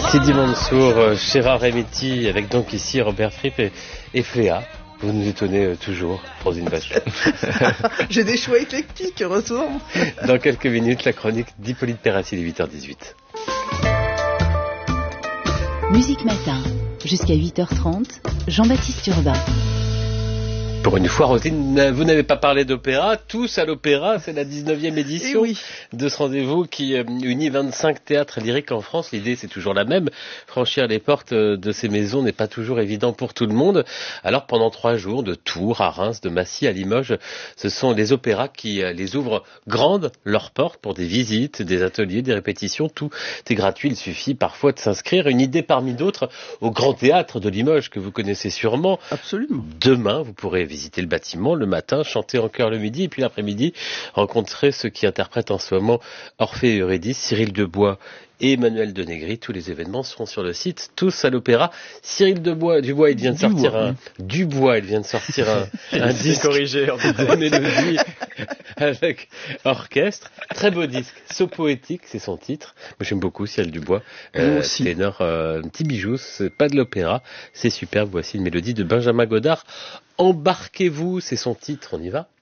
Sidi Mansour, Gérard Remiti, avec donc ici Robert Fripp et Fléa. Vous nous étonnez toujours, Rosine Bachelot. J'ai des choix éclectiques, heureusement. Dans quelques minutes, la chronique d'Hippolyte Perrassi, 8h18. Musique Matin, jusqu'à 8h30, Jean-Baptiste Urbain. Pour une fois, Rosine, vous n'avez pas parlé d'opéra. Tous à l'opéra, c'est la 19e édition de ce rendez-vous qui unit 25 théâtres lyriques en France. L'idée, c'est toujours la même. Franchir les portes de ces maisons n'est pas toujours évident pour tout le monde. Alors, pendant 3 jours, de Tours à Reims, de Massy à Limoges, ce sont les opéras qui les ouvrent grandes leurs portes pour des visites, des ateliers, des répétitions. Tout est gratuit. Il suffit parfois de s'inscrire. Une idée parmi d'autres au Grand Théâtre de Limoges que vous connaissez sûrement. Absolument. Demain, vous pourrez visiter le bâtiment le matin, chanter en chœur le midi, et puis l'après-midi, rencontrer ceux qui interprètent en ce moment Orphée et Eurydice, Cyril Dubois et Emmanuel Denegri. Tous les événements seront sur le site, tous à l'opéra. Cyril Dubois, il vient de sortir un disque corrigé en mélodie avec orchestre. Très beau disque, Sopoétique, c'est son titre. Moi j'aime beaucoup Cyril Dubois. Ténor, un petit bijou, c'est pas de l'opéra, c'est superbe. Voici une mélodie de Benjamin Godard. Embarquez-vous, c'est son titre, on y va.